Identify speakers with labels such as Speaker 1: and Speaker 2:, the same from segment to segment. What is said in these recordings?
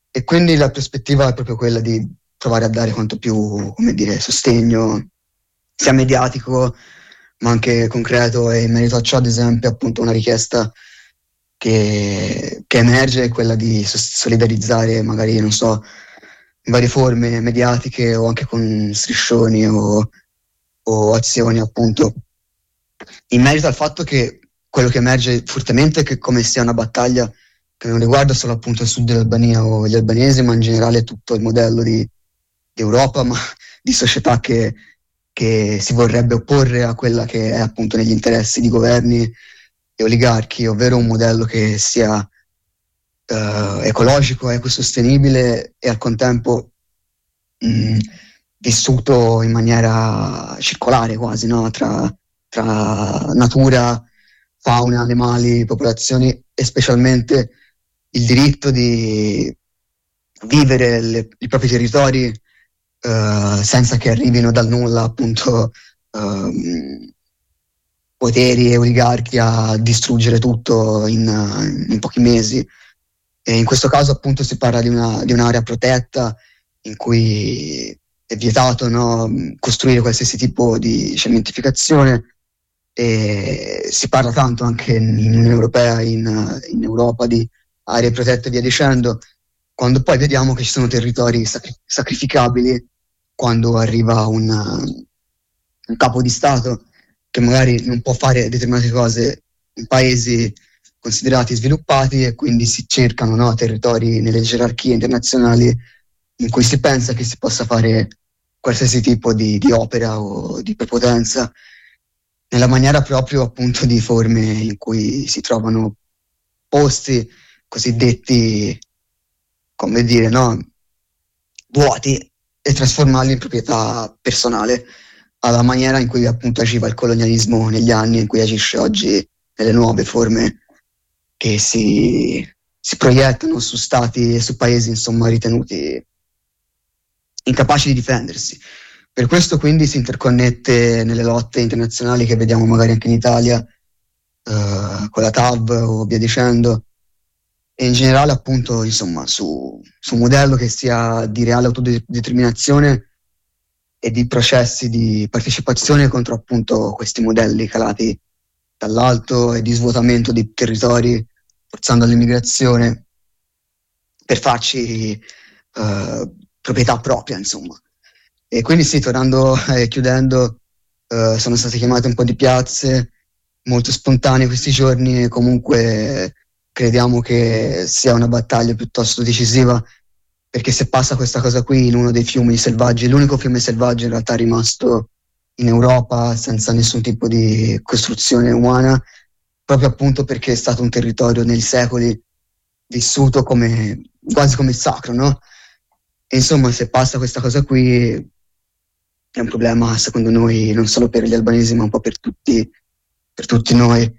Speaker 1: E quindi la prospettiva è proprio quella di provare a dare quanto più, come dire, sostegno, sia mediatico, ma anche concreto. E in merito a ciò, ad esempio, appunto una richiesta che emerge è quella di solidarizzare, magari, non so, in varie forme mediatiche o anche con striscioni o azioni, appunto, in merito al fatto che quello che emerge fortemente è che come sia una battaglia che non riguarda solo appunto il sud dell'Albania o gli albanesi, ma in generale tutto il modello di Europa, ma di società che si vorrebbe opporre a quella che è appunto negli interessi di governi e oligarchi, ovvero un modello che sia ecologico, ecosostenibile e al contempo vissuto in maniera circolare quasi, no? Tra natura, fauna, animali, popolazioni e specialmente il diritto di vivere i propri territori senza che arrivino dal nulla appunto poteri e oligarchi a distruggere tutto in pochi mesi. E in questo caso appunto si parla di un'area protetta in cui è vietato, no, costruire qualsiasi tipo di cementificazione, e si parla tanto anche in Unione Europea, in Europa, di aree protette e via dicendo, quando poi vediamo che ci sono territori sacrificabili quando arriva un capo di Stato che magari non può fare determinate cose in paesi considerati sviluppati, e quindi si cercano, no, territori nelle gerarchie internazionali in cui si pensa che si possa fare qualsiasi tipo di opera o di prepotenza, nella maniera proprio appunto di forme in cui si trovano posti cosiddetti, come dire, no, vuoti, e trasformarli in proprietà personale, alla maniera in cui appunto agiva il colonialismo negli anni, in cui agisce oggi nelle nuove forme che si proiettano su stati e su paesi, insomma, ritenuti incapaci di difendersi. Per questo quindi si interconnette nelle lotte internazionali che vediamo magari anche in Italia, con la TAV o via dicendo, e in generale appunto, insomma, su un modello che sia di reale autodeterminazione e di processi di partecipazione contro appunto questi modelli calati dall'alto e di svuotamento di territori, forzando l'immigrazione per farci proprietà propria, insomma. E quindi sì, tornando e chiudendo, sono state chiamate un po' di piazze, molto spontanee questi giorni, e comunque crediamo che sia una battaglia piuttosto decisiva, perché se passa questa cosa qui in uno dei fiumi selvaggi, l'unico fiume selvaggio in realtà rimasto in Europa senza nessun tipo di costruzione umana, proprio appunto perché è stato un territorio nei secoli vissuto quasi come sacro, no? E insomma, se passa questa cosa qui è un problema secondo noi non solo per gli albanesi ma un po' per tutti noi.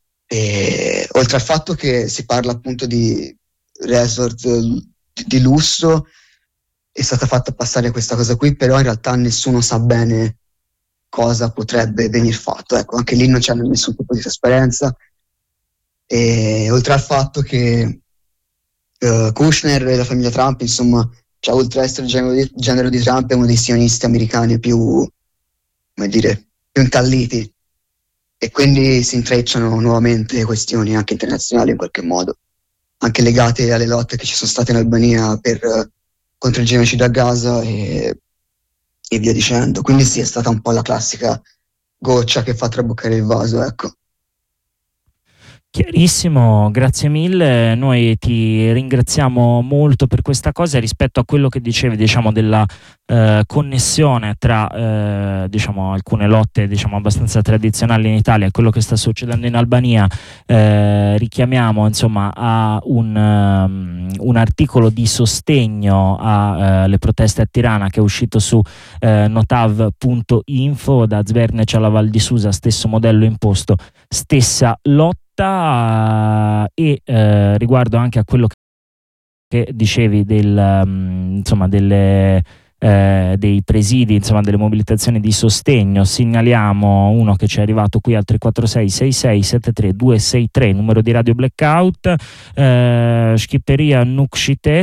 Speaker 1: E oltre al fatto che si parla appunto di resort di lusso, è stata fatta passare questa cosa qui, però in realtà nessuno sa bene cosa potrebbe venir fatto, ecco, anche lì non c'è nessun tipo di trasparenza. E oltre al fatto che Kushner e la famiglia Trump, insomma, cioè, oltre ad essere il genero di Trump, è uno dei sionisti americani più, come dire, più incalliti, e quindi si intrecciano nuovamente questioni anche internazionali in qualche modo, anche legate alle lotte che ci sono state in Albania contro il genocidio a Gaza e via dicendo. Quindi sì, è stata un po' la classica goccia che fa traboccare il vaso, ecco.
Speaker 2: Chiarissimo, grazie mille. Noi ti ringraziamo molto per questa cosa. Rispetto a quello che dicevi, diciamo, della connessione tra diciamo, alcune lotte, diciamo, abbastanza tradizionali in Italia e quello che sta succedendo in Albania, richiamiamo, insomma, a un articolo di sostegno alle proteste a Tirana che è uscito su notav.info. Da Zvernec alla Val di Susa, stesso modello imposto, stessa lotta. E riguardo anche a quello che dicevi insomma, dei presidi, insomma, delle mobilitazioni di sostegno, segnaliamo uno che ci è arrivato qui al 346 66 73 263, numero di Radio Blackout, Schipperia Nukshite